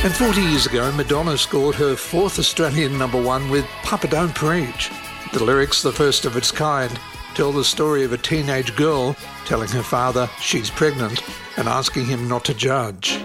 And 40 years ago, Madonna scored her fourth Australian number one with Papa Don't Preach. The lyrics, the first of its kind, tell the story of a teenage girl telling her father she's pregnant and asking him not to judge.